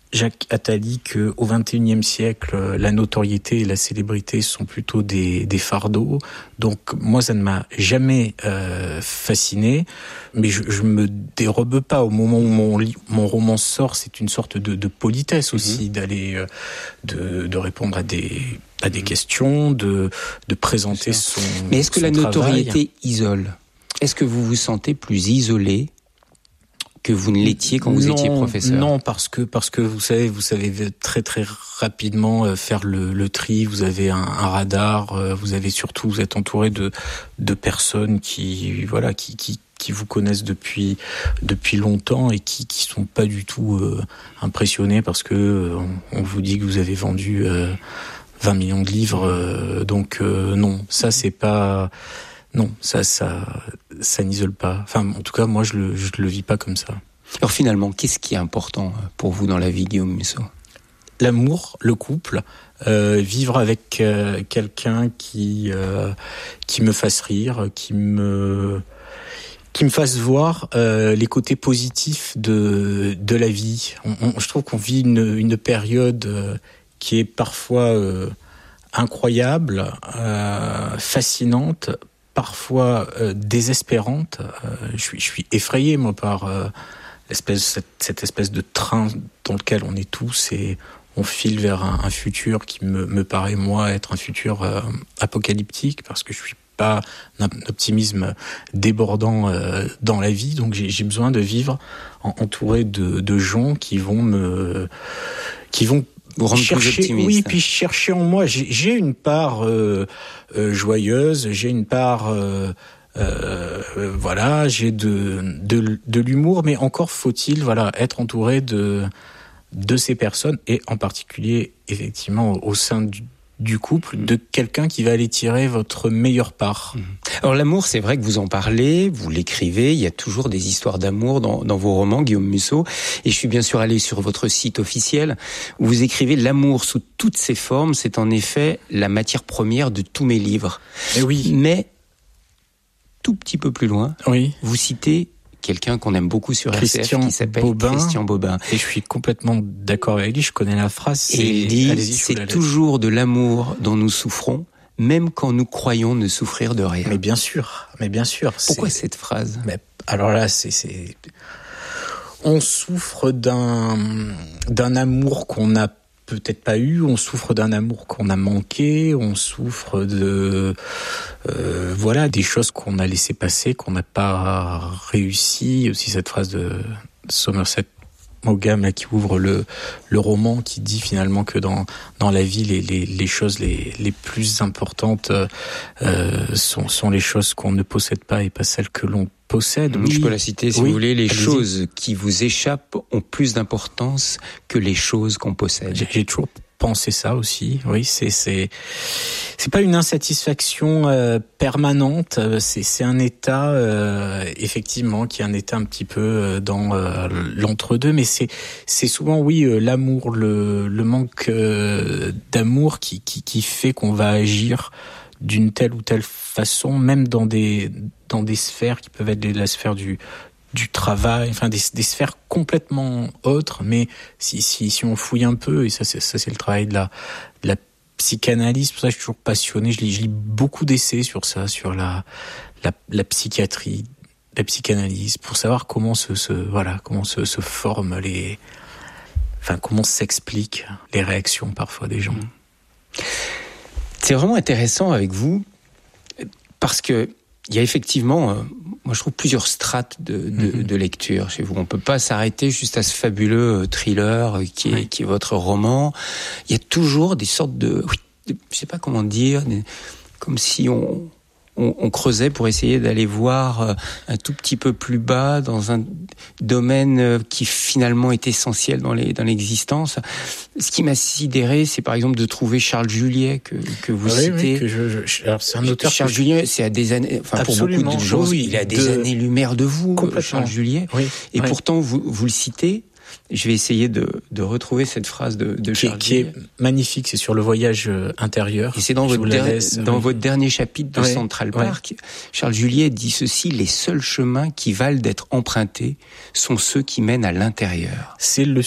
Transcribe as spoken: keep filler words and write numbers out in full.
Jacques Attali qu'au vingt et unième siècle, la notoriété et la célébrité sont plutôt des, des fardeaux. Donc moi, ça ne m'a jamais euh, fasciné, mais je, je me dérobe pas. Au moment où mon, mon roman sort, c'est une sorte de, de politesse aussi, mmh. d'aller, euh, de, de répondre à des, à des questions, de, de présenter son Mais est-ce que la travail. Notoriété isole ? Est-ce que vous vous sentez plus isolé que vous ne l'étiez quand vous non, étiez professeur? Non, parce que parce que vous savez, vous savez très très rapidement faire le, le tri. Vous avez un, un radar. Vous avez surtout, vous êtes entouré de de personnes qui voilà qui qui qui vous connaissent depuis depuis longtemps et qui qui sont pas du tout euh, impressionnés parce que euh, on, on vous dit que vous avez vendu euh, vingt millions de livres. Euh, donc euh, non, ça c'est pas. Non, ça, ça, ça n'isole pas. Enfin, en tout cas, moi, je le, je le vis pas comme ça. Alors finalement, qu'est-ce qui est important pour vous dans la vie, Guillaume Musso ? L'amour, le couple, euh, vivre avec euh, quelqu'un qui, euh, qui me fasse rire, qui me, qui me fasse voir euh, les côtés positifs de, de la vie. On, on, je trouve qu'on vit une, une période euh, qui est parfois euh, incroyable, euh, fascinante, parfois euh, désespérante. Euh, je suis, je suis effrayé moi par euh, l'espèce, cette, cette espèce de train dans lequel on est tous et on file vers un, un futur qui me, me paraît moi être un futur euh, apocalyptique parce que je suis pas un optimisme débordant euh, dans la vie, donc j'ai, j'ai besoin de vivre en, entouré de, de gens qui vont me, qui vont vous rendre chercher, plus optimiste. Oui, puis chercher en moi. J'ai, j'ai une part euh, euh, joyeuse, j'ai une part, euh, euh, voilà, j'ai de, de de l'humour, mais encore faut-il, voilà, être entouré de de ces personnes et en particulier, effectivement, au, au sein du du couple, de quelqu'un qui va aller tirer votre meilleure part. Alors l'amour, c'est vrai que vous en parlez, vous l'écrivez, il y a toujours des histoires d'amour dans, dans vos romans, Guillaume Musso, et je suis bien sûr allé sur votre site officiel, où vous écrivez « L'amour sous toutes ses formes, c'est en effet la matière première de tous mes livres ». Et oui. Mais, tout petit peu plus loin, oui. vous citez quelqu'un qu'on aime beaucoup sur Christian R C F qui s'appelle Bobin, Christian Bobin. Et je suis complètement d'accord avec lui, je connais la phrase. Et il dit, c'est toujours de l'amour dont nous souffrons, même quand nous croyons ne souffrir de rien. Mais bien sûr, mais bien sûr. Pourquoi c'est... cette phrase ? Mais alors là, c'est, c'est... On souffre d'un, d'un amour qu'on n'a peut-être pas eu, on souffre d'un amour qu'on a manqué, on souffre de euh, voilà des choses qu'on a laissé passer, qu'on n'a pas réussi. Aussi cette phrase de Somerset Maugham là, qui ouvre le le roman, qui dit finalement que dans dans la vie les les les choses les les plus importantes euh, sont sont les choses qu'on ne possède pas et pas celles que l'on possède. Oui. Je peux la citer si oui. vous voulez. Les Allez-y. choses qui vous échappent ont plus d'importance que les choses qu'on possède. J'ai, j'ai toujours pensé ça aussi. Oui, c'est c'est c'est pas une insatisfaction euh, permanente. C'est c'est un état euh, effectivement qui est un état un petit peu euh, dans euh, l'entre-deux. Mais c'est c'est souvent oui euh, l'amour, le le manque euh, d'amour qui qui qui fait qu'on va agir d'une telle ou telle façon, même dans des dans des sphères qui peuvent être la sphère du du travail, enfin des des sphères complètement autres. Mais si si si on fouille un peu, et ça c'est ça c'est le travail de la de la psychanalyse. Pour ça je suis toujours passionné. Je lis je lis beaucoup d'essais sur ça, sur la la la psychiatrie, la psychanalyse, pour savoir comment se se voilà comment se se forment les, enfin comment s'expliquent les réactions parfois des gens. C'est vraiment intéressant avec vous parce que il y a effectivement, euh, moi je trouve plusieurs strates de, de, mm-hmm. de lecture chez vous. On peut pas s'arrêter juste à ce fabuleux thriller qui est, oui. qui est votre roman. Il y a toujours des sortes de, oui, de je sais pas comment dire, des, comme si on, on, on creusait pour essayer d'aller voir un tout petit peu plus bas dans un domaine qui finalement est essentiel dans, les, dans l'existence. Ce qui m'a sidéré, c'est par exemple de trouver Charles Juliet que, que vous oui, citez. Oui, que je, je, alors c'est un auteur. Charles que Juliet, c'est à des années, enfin pour beaucoup de gens, oui, il a des de... années-lumière de vous, Charles Juliet. Oui, et oui. pourtant, vous, vous le citez. Je vais essayer de, de retrouver cette phrase de, de qui, Charles qui Juliet. Qui est magnifique, c'est sur le voyage intérieur. Et c'est dans, votre, der... laisse, dans oui. votre dernier chapitre de oui, Central Park. Oui. Charles Juliet dit ceci: les seuls chemins qui valent d'être empruntés sont ceux qui mènent à l'intérieur. C'est le